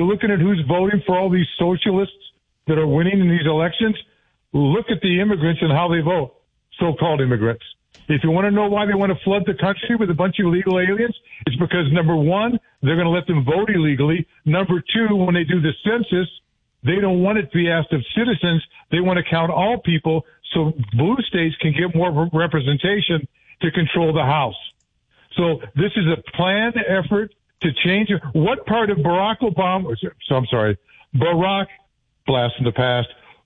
you're looking at who's voting for all these socialists that are winning in these elections, look at the immigrants and how they vote, so-called immigrants. If you want to know why they want to flood the country with a bunch of illegal aliens, it's because, number one, they're going to let them vote illegally. Number two, when they do the census, they don't want it to be asked of citizens. They want to count all people so blue states can get more representation to control the House. So this is a planned effort to change. What part of Barack, blast in the past,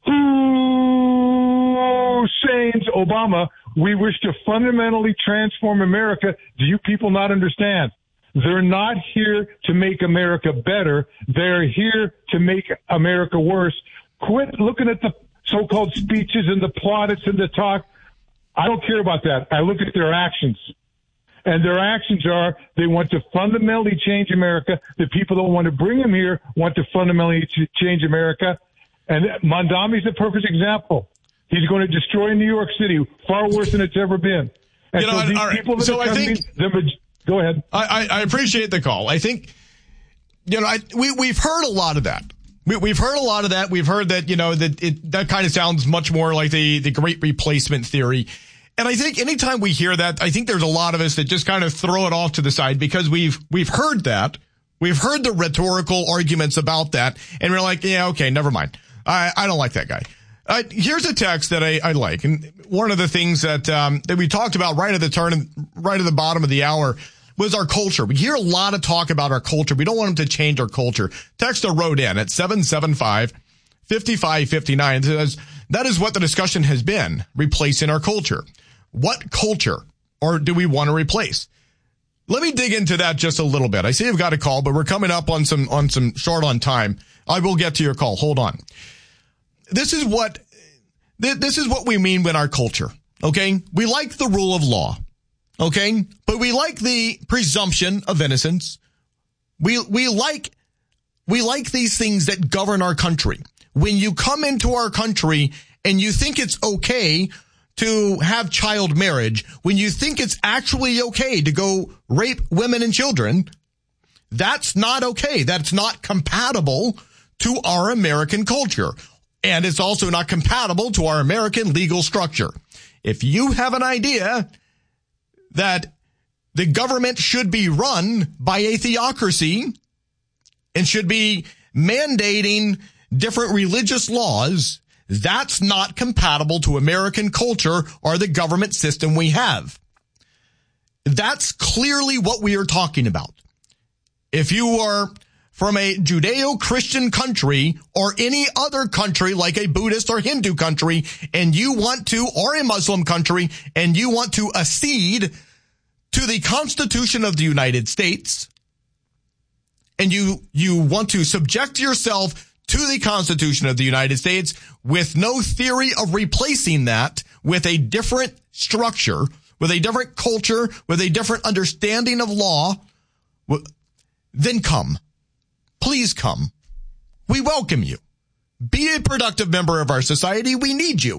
Hussein's Obama, we wish to fundamentally transform America. Do you people not understand? They're not here to make America better. They're here to make America worse. Quit looking at the so-called speeches and the plaudits and the talk. I don't care about that. I look at their actions. And their actions are they want to fundamentally change America. The people that want to bring them here want to fundamentally change America. And Mondami's a perfect example. He's going to destroy New York City, far worse than it's ever been. And you know, so these all right. people that So are coming, go ahead. I appreciate the call. I think, you know, we've heard a lot of that. We've heard a lot of that. We've heard that, you know, that kind of sounds much more like the great replacement theory. And I think anytime we hear that, I think there's a lot of us that just kind of throw it off to the side because we've heard that. We've heard the rhetorical arguments about that. And we're like, yeah, okay, never mind. I don't like that guy. Here's a text that I like. And one of the things that we talked about right at the bottom of the hour was our culture. We hear a lot of talk about our culture. We don't want them to change our culture. Texter wrote in at 775-5559. It says, that is what the discussion has been, replacing our culture. What culture or do we want to replace? Let me dig into that just a little bit. I see you've got a call, but we're coming up on some short on time. I will get to your call. Hold on. This is what we mean with our culture. Okay. We like the rule of law. Okay. But we like the presumption of innocence. We like these things that govern our country. When you come into our country and you think it's okay to have child marriage, when you think it's actually okay to go rape women and children, that's not okay. That's not compatible to our American culture. And it's also not compatible to our American legal structure. If you have an idea that the government should be run by a theocracy and should be mandating different religious laws, that's not compatible to American culture or the government system we have. That's clearly what we are talking about. If you are from a Judeo-Christian country or any other country like a Buddhist or Hindu country, and you want to, or a Muslim country, and you want to accede to the Constitution of the United States, and you want to subject yourself to the Constitution of the United States with no theory of replacing that with a different structure, with a different culture, with a different understanding of law, then come. Please come. We welcome you. Be a productive member of our society. We need you.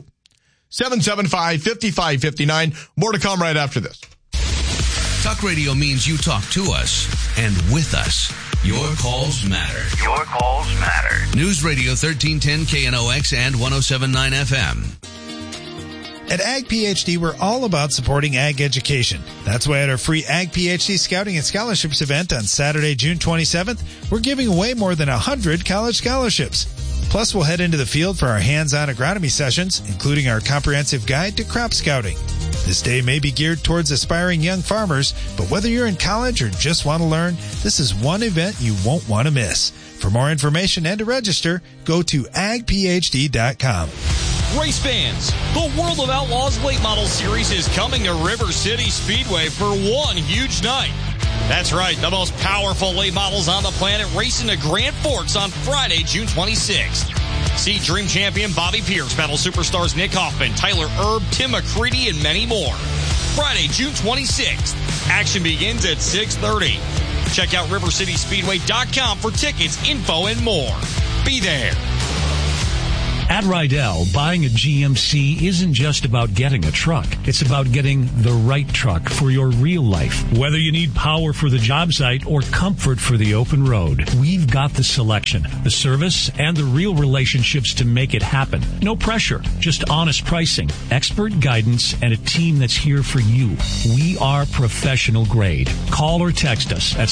775-5559. More to come right after this. Talk radio means you talk to us and with us. Your calls matter. Your calls matter. News Radio 1310 KNOX and 107.9 FM. At Ag PhD, we're all about supporting ag education. That's why at our free Ag PhD Scouting and Scholarships event on Saturday, June 27th, we're giving away more than 100 college scholarships. Plus, we'll head into the field for our hands-on agronomy sessions, including our comprehensive guide to crop scouting. This day may be geared towards aspiring young farmers, but whether you're in college or just want to learn, this is one event you won't want to miss. For more information and to register, go to agphd.com. Race fans, the World of Outlaws Late Model Series is coming to River City Speedway for one huge night. That's right, the most powerful late models on the planet racing to Grand Forks on Friday, June 26th. See Dream Champion Bobby Pierce battle superstars Nick Hoffman, Tyler Erb, Tim McCready, and many more. Friday, June 26th. Action begins at 6:30. Check out RiverCitySpeedway.com for tickets, info, and more. Be there. At Rydell, buying a GMC isn't just about getting a truck. It's about getting the right truck for your real life. Whether you need power for the job site or comfort for the open road, we've got the selection, the service, and the real relationships to make it happen. No pressure, just honest pricing, expert guidance, and a team that's here for you. We are professional grade. Call or text us at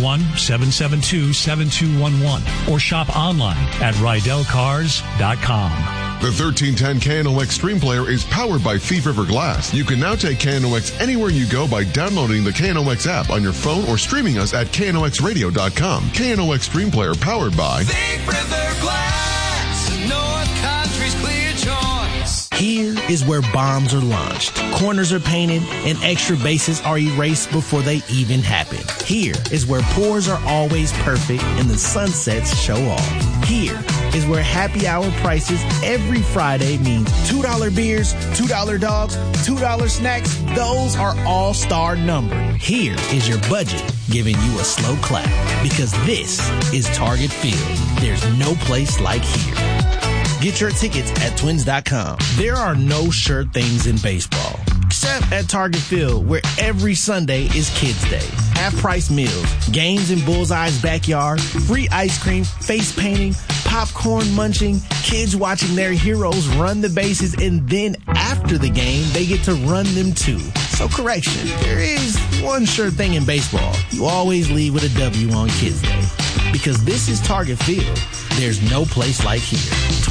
701-772-7211 or shop online at RydellCars.com. The 1310 K&O Extreme Player is powered by Thief River Glass. You can now take KNOX anywhere you go by downloading the KNOX app on your phone or streaming us at knoxradio.com. K&O Extreme Player powered by Thief River Glass, North Country's clear choice. Here is where bombs are launched, corners are painted, and extra bases are erased before they even happen. Here is where pours are always perfect and the sunsets show off. Here is where happy hour prices every Friday means $2 beers, $2 dogs, $2 snacks. Those are all-star numbered. Here is your budget giving you a slow clap because this is Target Field. There's no place like here. Get your tickets at twins.com. There are no sure things in baseball, except at Target Field, where every Sunday is Kids Day. Half-price meals, games in Bullseye's backyard, free ice cream, face painting, popcorn munching, kids watching their heroes run the bases, and then after the game, they get to run them too. So correction, there is one sure thing in baseball. You always leave with a W on Kids Day. Because this is Target Field. There's no place like here.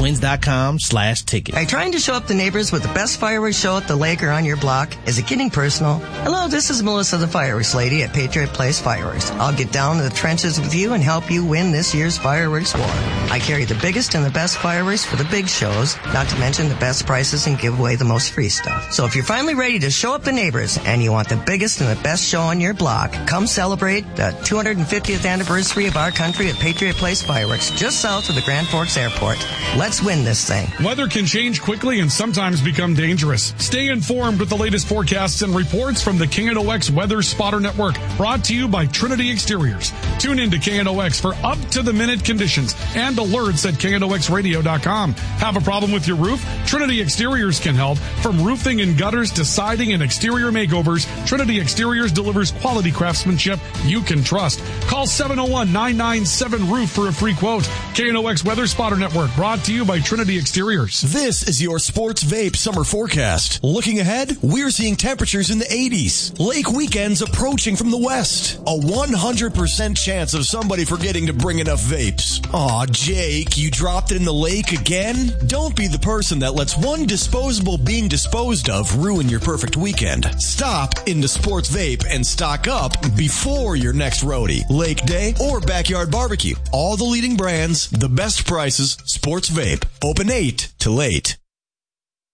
Twins.com/ticket. Are you trying to show up the neighbors with the best fireworks show at the lake or on your block? Is it getting personal? Hello, this is Melissa the Fireworks Lady at Patriot Place Fireworks. I'll get down to the trenches with you and help you win this year's fireworks war. I carry the biggest and the best fireworks for the big shows, not to mention the best prices and give away the most free stuff. So if you're finally ready to show up the neighbors and you want the biggest and the best show on your block, come celebrate the 250th anniversary of our country at Patriot Place Fireworks, just south of the Grand Forks Airport. Let's win this thing. Weather can change quickly and sometimes become dangerous. Stay informed with the latest forecasts and reports from the KNOX Weather Spotter Network, brought to you by Trinity Exteriors. Tune in to KNOX for up-to-the-minute conditions and alerts at knoxradio.com. Have a problem with your roof? Trinity Exteriors can help. From roofing and gutters to siding and exterior makeovers, Trinity Exteriors delivers quality craftsmanship you can trust. Call 701-997-ROOF for a free quote. KNOX Weather Spotter Network, brought to you by Trinity Exteriors. This is your Sports Vape summer forecast. Looking ahead, we're seeing temperatures in the 80s. Lake weekends approaching from the west. A 100% chance of somebody forgetting to bring enough vapes. Aw, Jake, you dropped it in the lake again? Don't be the person that lets one disposable being disposed of ruin your perfect weekend. Stop into Sports Vape and stock up before your next roadie, lake day, or backyard barbecue. All the leading brands, the best prices, Sports Vape. Open 8 till 8.